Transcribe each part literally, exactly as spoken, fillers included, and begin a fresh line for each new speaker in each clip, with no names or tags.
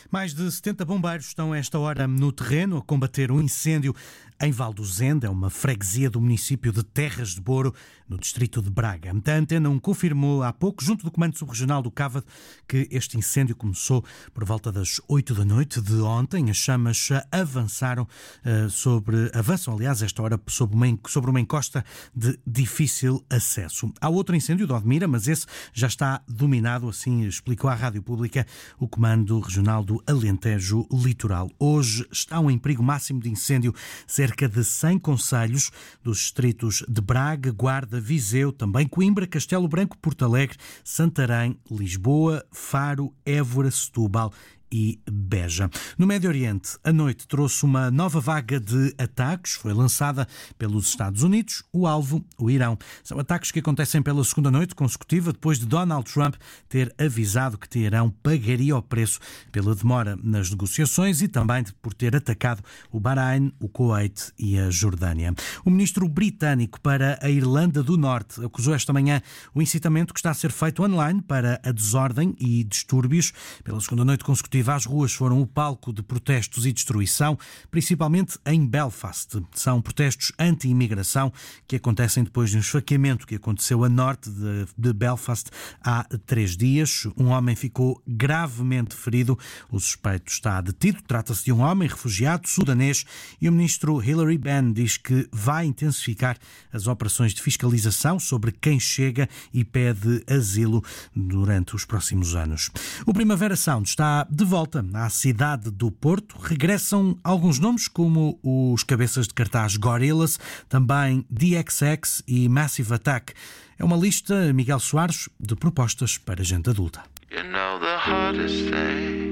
Mais de setenta bombeiros estão a esta hora no terreno a combater um incêndio em Val do Zende, é uma freguesia do município de Terras de Boro, no distrito de Braga. A Antena um confirmou há pouco, junto do Comando Subregional do Cávado, que este incêndio começou por volta das oito da noite de ontem. As chamas avançaram uh, sobre, avançam, aliás, esta hora sobre uma, sobre uma encosta de difícil acesso. Há outro incêndio de Odmira, mas esse já está dominado, assim explicou à Rádio Pública o Comando Regional do Alentejo Litoral. Hoje estão em perigo máximo de incêndio cerca de cem concelhos dos distritos de Braga, Guarda, Viseu, também Coimbra, Castelo Branco, Porto Alegre, Santarém, Lisboa, Faro, Évora, Setúbal e Beja. No Médio Oriente, a noite trouxe uma nova vaga de ataques. Foi lançada pelos Estados Unidos. O alvo, o Irão. São ataques que acontecem pela segunda noite consecutiva depois de Donald Trump ter avisado que Teherão pagaria o preço pela demora nas negociações e também por ter atacado o Bahrein, o Kuwait e a Jordânia. O ministro britânico para a Irlanda do Norte acusou esta manhã o incitamento que está a ser feito online para a desordem e distúrbios. Pela segunda noite consecutiva, as ruas foram o palco de protestos e destruição, principalmente em Belfast. São protestos anti-imigração que acontecem depois de um esfaqueamento que aconteceu a norte de, de Belfast há três dias. Um homem ficou gravemente ferido. O suspeito está detido. Trata-se de um homem refugiado sudanês e o ministro Hilary Benn diz que vai intensificar as operações de fiscalização sobre quem chega e pede asilo durante os próximos anos. O Primavera Sound está de volta à cidade do Porto. Regressam alguns nomes como os cabeças de cartaz Gorillaz, também D X X e Massive Attack. É uma lista, Miguel Soares, de propostas para gente adulta. You know the hardest thing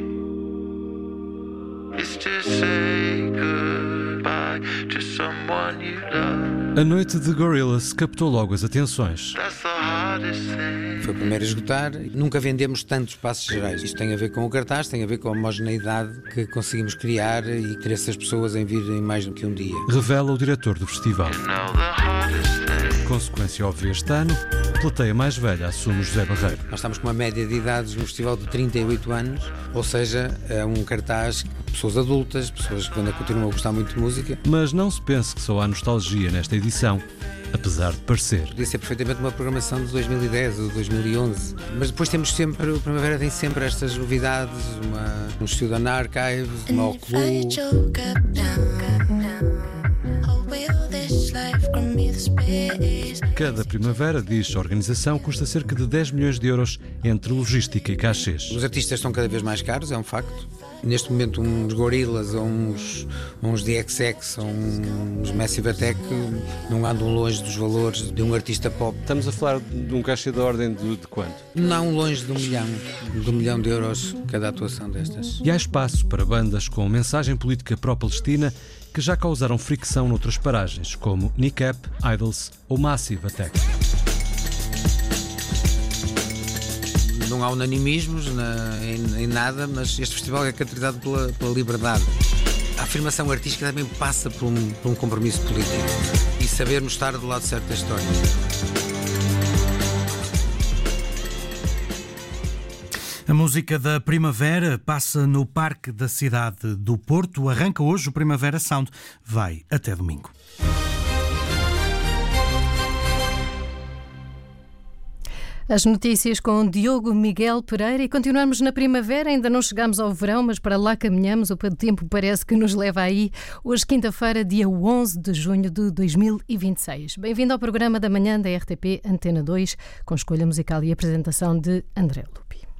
is to say goodbye to someone you love.
A noite de Gorillaz captou logo as atenções.
Foi o primeiro a esgotar. Nunca vendemos tantos passos gerais. Isto tem a ver com o cartaz, tem a ver com a homogeneidade que conseguimos criar e interesse das pessoas em virem mais do que um dia.
Revela o diretor do festival. Consequência óbvia este ano, plateia mais velha, assume José Barreiro.
Nós estamos com uma média de idades no festival de trinta e oito anos, ou seja, é um cartaz de pessoas adultas, pessoas que ainda continuam a gostar muito de música.
Mas não se pense que só há nostalgia nesta edição, apesar de parecer.
Podia ser perfeitamente uma programação de dois mil e dez ou dois mil e onze, mas depois temos sempre, o Primavera tem sempre estas novidades, uma, um Student Archive, uma Oclu.
Cada primavera, diz a organização, custa cerca de dez milhões de euros entre logística e cachês.
Os artistas estão cada vez mais caros, é um facto. Neste momento uns Gorillaz ou uns, uns D X X ou uns Massive Attack não andam longe dos valores de um artista pop.
Estamos a falar de um cachê da ordem de, de quanto?
Não longe de um milhão, de um milhão de euros cada atuação destas.
E há espaço para bandas com mensagem política pró-Palestina que já causaram fricção noutras paragens, como Niqab, Idols ou Massive Attack.
Não há unanimismos na, em, em nada, mas este festival é caracterizado pela, pela liberdade. A afirmação artística também passa por um, por um compromisso político e sabermos estar do lado certo da história.
A música da Primavera passa no Parque da Cidade do Porto. Arranca hoje o Primavera Sound. Vai até domingo.
As notícias com Diogo Miguel Pereira e continuamos na primavera, ainda não chegamos ao verão, mas para lá caminhamos, o tempo parece que nos leva aí. Hoje, quinta-feira, dia onze de junho de dois mil e vinte e seis. Bem-vindo ao programa da manhã da R T P Antena dois, com escolha musical e apresentação de André Lupi.